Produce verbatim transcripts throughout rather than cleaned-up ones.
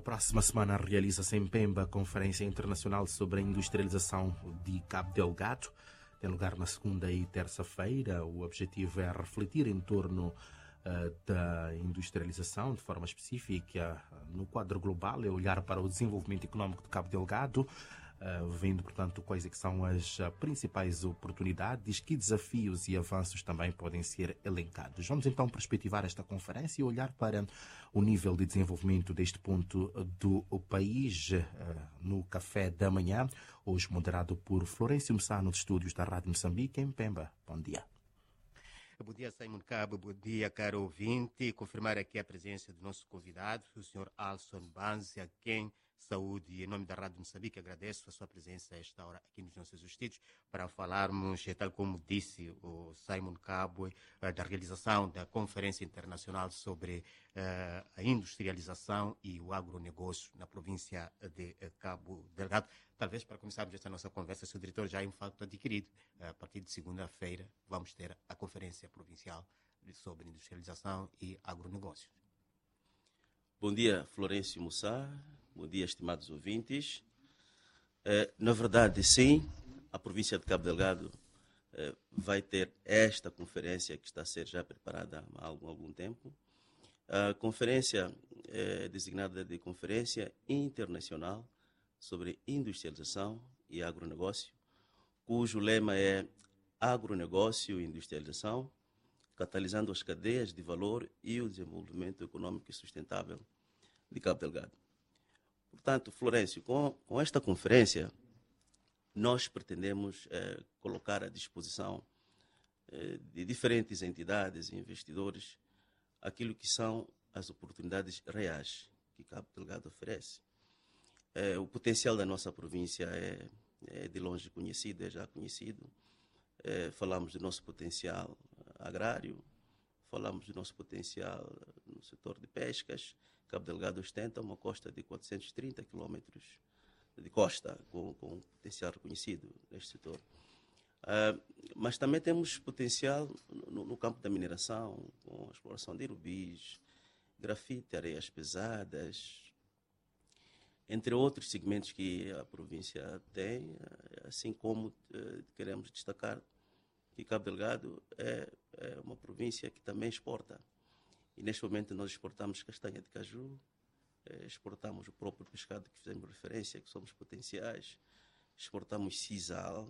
Na próxima semana realiza-se em Pemba a Conferência Internacional sobre a Industrialização de Cabo Delgado. Tem lugar na segunda e terça-feira. O objetivo é refletir em torno uh, da industrialização de forma específica uh, no quadro global, é olhar para o desenvolvimento econômico de Cabo Delgado, uh, vendo, portanto, quais é que são as uh, principais oportunidades, que desafios e avanços também podem ser elencados. Vamos então perspectivar esta conferência e olhar para o nível de desenvolvimento deste ponto do país uh, no Café da Manhã, hoje moderado por Florencio Mussá, nos estúdios da Rádio Moçambique, em Pemba. Bom dia. Bom dia, Simon Cabo. Bom dia, caro ouvinte. Confirmar aqui a presença do nosso convidado, o senhor Alson Banzi, a quem saúde, em nome da Rádio Moçambique, agradeço a sua presença a esta hora aqui nos nossos estúdios para falarmos, tal como disse o Simon Cabo, da realização da Conferência Internacional sobre uh, a industrialização e o agronegócio na província de Cabo Delgado. Talvez para começarmos esta nossa conversa, se o diretor já é um facto adquirido, a partir de segunda-feira vamos ter a Conferência Provincial sobre Industrialização e Agronegócio. Bom dia, Florencio Mussá. Bom dia, estimados ouvintes. Eh, na verdade, sim, a província de Cabo Delgado eh, vai ter esta conferência que está a ser já preparada há algum, algum tempo. A conferência é designada de Conferência Internacional sobre Industrialização e Agronegócio, cujo lema é Agronegócio e Industrialização, catalisando as cadeias de valor e o desenvolvimento econômico e sustentável de Cabo Delgado. Portanto, Florencio, com, com esta conferência, nós pretendemos eh, colocar à disposição eh, de diferentes entidades e investidores aquilo que são as oportunidades reais que Cabo Delgado oferece. Eh, o potencial da nossa província é, é de longe conhecido, é já conhecido. Eh, falamos do nosso potencial agrário, falamos do nosso potencial no setor de pescas. Cabo Delgado ostenta uma costa de quatrocentos e trinta quilômetros de costa, com, com um potencial reconhecido neste setor. Uh, mas também temos potencial no, no campo da mineração, com a exploração de rubis, grafite, areias pesadas, entre outros segmentos que a província tem, assim como uh, queremos destacar que Cabo Delgado é, é uma província que também exporta. E neste momento nós exportamos castanha de caju, eh, exportamos o próprio pescado que fizemos referência, que somos potenciais, exportamos sisal.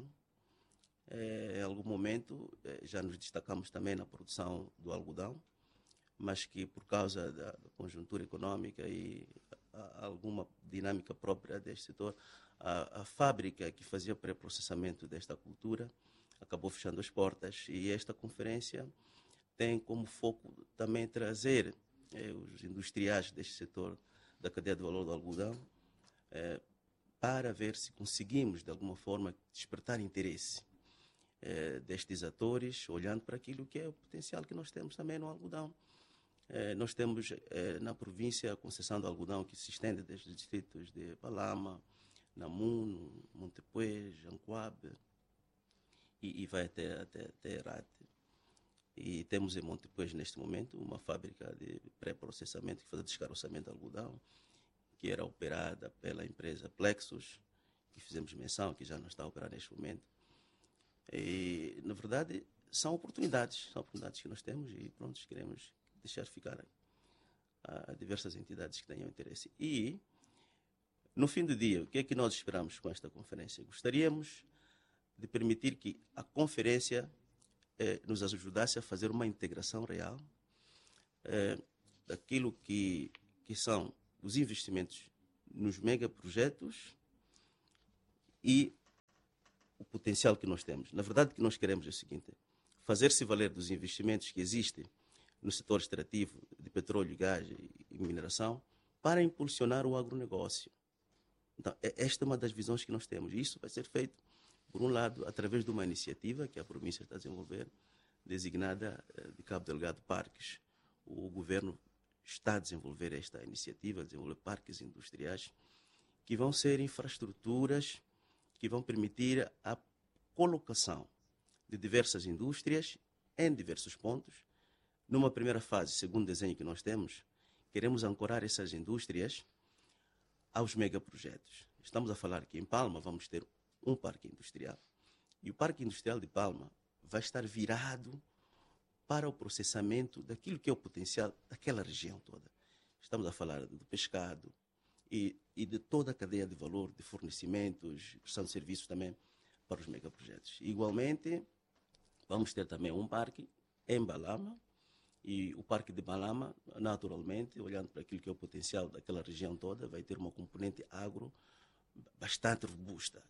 Eh, em algum momento eh, já nos destacamos também na produção do algodão, mas que por causa da, da conjuntura econômica e a, a alguma dinâmica própria deste setor, a, a fábrica que fazia pré-processamento desta cultura acabou fechando as portas, e esta conferência tem como foco também trazer eh, os industriais deste setor da cadeia de valor do algodão eh, para ver se conseguimos, de alguma forma, despertar interesse eh, destes atores, olhando para aquilo que é o potencial que nós temos também no algodão. Eh, nós temos eh, na província a concessão do algodão que se estende desde os distritos de Palama, Namuno, Montepuez, Jancoabe e, e vai até, até, até Herate. E temos em Montepuez, neste momento, uma fábrica de pré-processamento que faz descaroçamento de algodão, que era operada pela empresa Plexus, que fizemos menção, que já não está a operar neste momento. E, na verdade, são oportunidades, são oportunidades que nós temos e, pronto, queremos deixar ficar a, a diversas entidades que tenham interesse. E, no fim do dia, o que é que nós esperamos com esta conferência? Gostaríamos de permitir que a conferência Eh, nos ajudasse a fazer uma integração real eh, daquilo que, que são os investimentos nos megaprojetos e o potencial que nós temos. Na verdade, o que nós queremos é o seguinte: fazer-se valer dos investimentos que existem no setor extrativo de petróleo, gás e mineração para impulsionar o agronegócio. Então, esta é uma das visões que nós temos. E isso vai ser feito, por um lado, através de uma iniciativa que a província está a desenvolver, designada de Cabo Delgado Parques. O governo está a desenvolver esta iniciativa, a desenvolver parques industriais, que vão ser infraestruturas que vão permitir a colocação de diversas indústrias em diversos pontos. Numa primeira fase, segundo o desenho que nós temos, queremos ancorar essas indústrias aos megaprojetos. Estamos a falar que em Palma vamos ter um parque industrial. E o parque industrial de Palma vai estar virado para o processamento daquilo que é o potencial daquela região toda. Estamos a falar do pescado e, e de toda a cadeia de valor, de fornecimentos, prestação de serviços também para os megaprojetos. Igualmente, vamos ter também um parque em Balama, e o parque de Balama, naturalmente, olhando para aquilo que é o potencial daquela região toda, vai ter uma componente agro bastante robusta.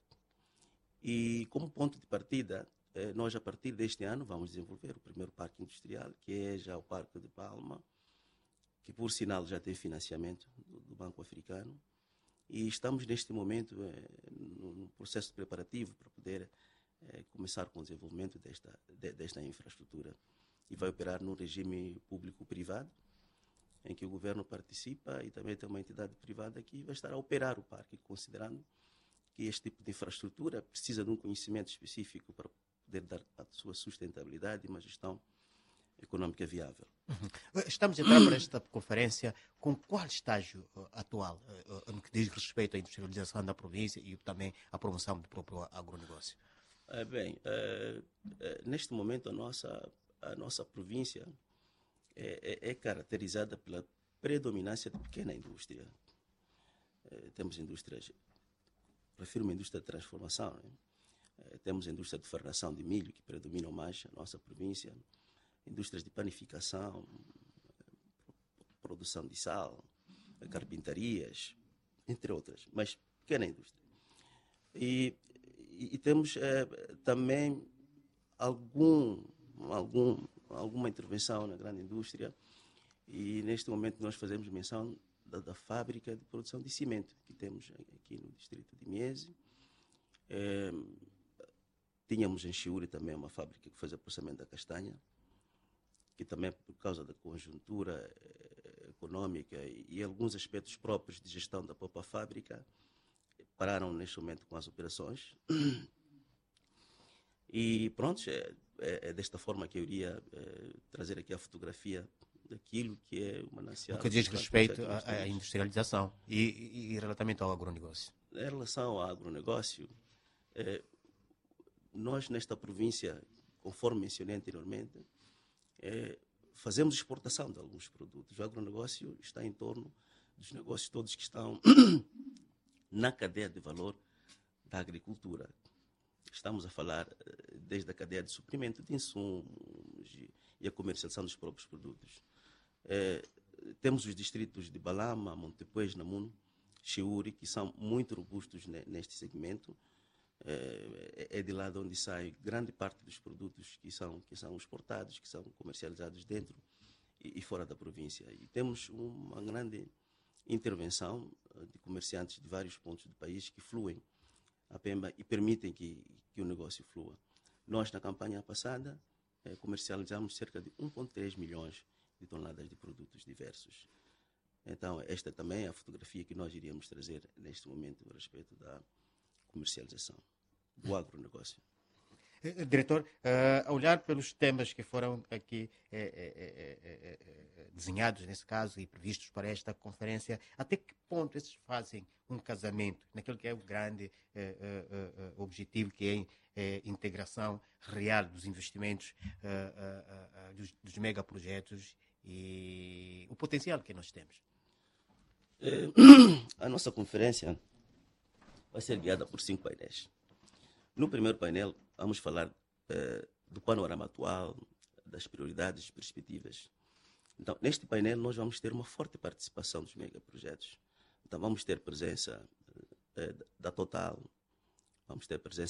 E como ponto de partida, nós a partir deste ano vamos desenvolver o primeiro parque industrial, que é já o Parque de Palma, que por sinal já tem financiamento do Banco Africano, e estamos neste momento no processo preparativo para poder começar com o desenvolvimento desta, desta infraestrutura, e vai operar no regime público-privado, em que o governo participa e também tem uma entidade privada que vai estar a operar o parque, considerando que este tipo de infraestrutura precisa de um conhecimento específico para poder dar a sua sustentabilidade e uma gestão econômica viável. Uhum. Estamos a entrar para esta conferência com qual estágio uh, atual, uh, no que diz respeito à industrialização da província e também à promoção do próprio agronegócio? É, bem, é, é, neste momento a nossa, a nossa província é, é, é caracterizada pela predominância de pequena indústria. É, temos indústrias, prefiro uma indústria de transformação, né? É, temos a indústria de farnação de milho, que predominam mais a nossa província, indústrias de panificação, produção de sal, carpintarias, entre outras, mas pequena indústria. E, e, e temos é, também algum, algum, alguma intervenção na grande indústria, e neste momento nós fazemos menção da, da fábrica de produção de cimento que temos aqui no distrito de Miese. É, tínhamos em Chiuri também uma fábrica que fazia processamento da castanha, que também por causa da conjuntura eh, econômica e, e alguns aspectos próprios de gestão da própria fábrica, pararam neste momento com as operações. E pronto, é, é, é desta forma que eu iria é, trazer aqui a fotografia daquilo que é o manancial. O que diz respeito à, à industrialização e, e, e relativamente ao agronegócio. Em relação ao agronegócio, é, nós nesta província, conforme mencionei anteriormente, É, fazemos exportação de alguns produtos. O agronegócio está em torno dos negócios todos que estão na cadeia de valor da agricultura. Estamos a falar desde a cadeia de suprimento de insumos e a comercialização dos próprios produtos. É, temos os distritos de Balama, Montepuez, Namuno, Chiuri, que são muito robustos neste segmento. É, é de lá de onde sai grande parte dos produtos que são, que são exportados, que são comercializados dentro e, e fora da província. E temos uma grande intervenção de comerciantes de vários pontos do país que fluem a Pemba e permitem que, que o negócio flua. Nós, na campanha passada, eh, comercializamos cerca de um vírgula três milhões de toneladas de produtos diversos. Então, esta também é a fotografia que nós iríamos trazer neste momento a respeito da comercialização do agronegócio. Diretor, uh, a olhar pelos temas que foram aqui eh, eh, eh, eh, desenhados, nesse caso, e previstos para esta conferência, até que ponto esses fazem um casamento naquilo que é o grande eh, eh, eh, objetivo, que é a integração real dos investimentos eh, eh, eh, dos, dos megaprojetos e o potencial que nós temos? Eh, a nossa conferência vai ser guiada por cinco painéis. No primeiro painel, vamos falar eh, do panorama atual, das prioridades e perspectivas. Então, neste painel, nós vamos ter uma forte participação dos megaprojetos. Então, vamos ter presença eh, da Total, vamos ter presença